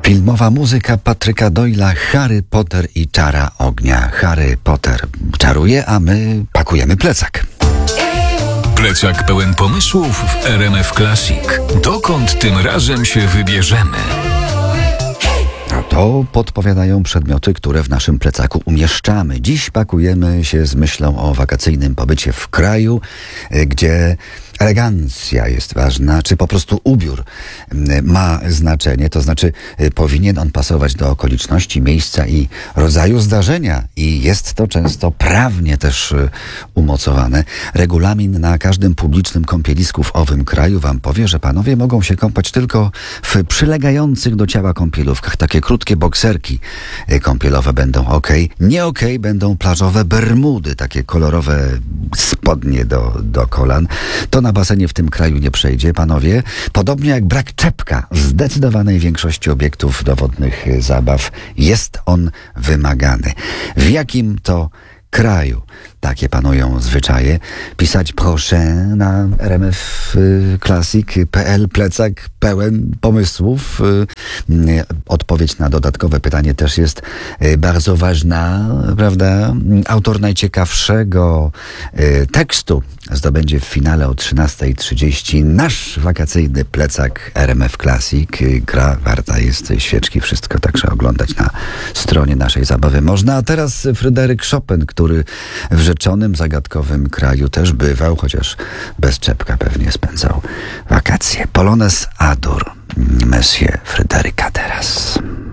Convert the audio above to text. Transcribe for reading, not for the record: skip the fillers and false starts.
Filmowa muzyka Patryka Doyle'a, Harry Potter i czara ognia. Harry Potter czaruje, a my pakujemy plecak. Plecak pełen pomysłów w RMF Classic. Dokąd tym razem się wybierzemy? To podpowiadają przedmioty, które w naszym plecaku umieszczamy. Dziś pakujemy się z myślą o wakacyjnym pobycie w kraju, gdzie elegancja jest ważna, czy po prostu ubiór ma znaczenie, to znaczy powinien on pasować do okoliczności, miejsca i rodzaju zdarzenia i jest to często prawnie też umocowane. Regulamin na każdym publicznym kąpielisku w owym kraju wam powie, że panowie mogą się kąpać tylko w przylegających do ciała kąpielówkach. Takie krótkie bokserki kąpielowe będą okej. Nie okej będą plażowe bermudy, takie kolorowe spodnie do kolan. To na basenie w tym kraju nie przejdzie, panowie. Podobnie jak brak czepka w zdecydowanej większości obiektów dowodnych zabaw jest on wymagany. W jakim to kraju takie panują zwyczaje? Pisać proszę na rmfclassic.pl. Plecak pełen pomysłów. Odpowiedź na dodatkowe pytanie też jest bardzo ważna, prawda? Autor najciekawszego tekstu zdobędzie w finale o 13:30 nasz wakacyjny plecak RMF Classic. Gra warta jest świeczki, wszystko także oglądać na stronie naszej zabawy można. A teraz Fryderyk Chopin, który w rzeczonym, zagadkowym kraju też bywał, chociaż bez czepka pewnie spędzał wakacje. Polonez Adur, Monsieur Fryderyka teraz.